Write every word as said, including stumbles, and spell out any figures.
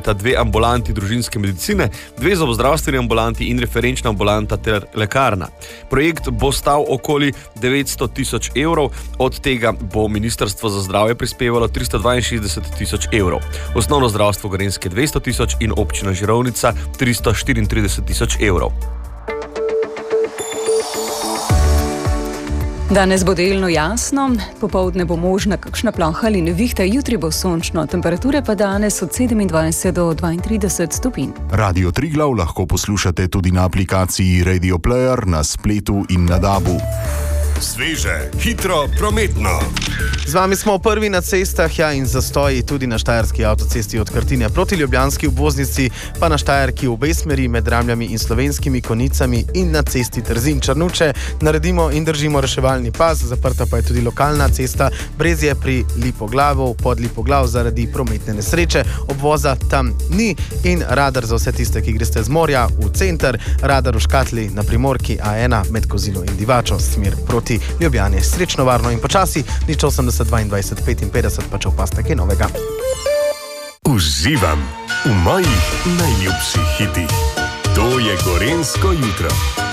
delujeta dve ambulanti družinske medicine, dve zobozdravstveni ambulanti in referenčna ambulanta ter lekarna. Projekt bo stal okoli devetsto tisoč evrov, od tega bo Ministrstvo za zdravje prispevalo tristo dvainšestdeset tisoč evrov. Osnovno zdravstvo Gorenjske dvesto tisoč in občina Žirovnica tristo štiriintrideset tisoč evrov. Danes bo delno jasno, popoldne bo možna kakšna ploha ali nevihta, jutri bo sončno, temperature pa danes od sedemindvajset do dvaintrideset stopinj. Radio Triglav lahko poslušate tudi na aplikaciji Radio Player, na spletu in na dabu. Sveže, hitro, prometno. Z vami smo prvi na cestah, ja, in zastoji tudi na štajerski avtocesti od Krtine proti ljubljanski obvoznici, pa na štajerki v obe smeri med Ramljami in Slovenskimi Konicami in na cesti Trzin-Črnuče. Naredimo in držimo reševalni pas, zaprta pa je tudi lokalna cesta Brezje pri Lipoglavu, pod Lipoglav zaradi prometne nesreče. Obvoza tam ni in radar za vse tiste, ki greste z morja v center, radar v Škatli na primorki A ena med Kozino in Divačo, smer proti Ljubljani. Srečno, varno in počasi, nič osemdeset dvaindvajset petinpetdeset, pa če opaste kaj novega. Uživam v mojih najljubših hitih. To je Gorenjsko jutro.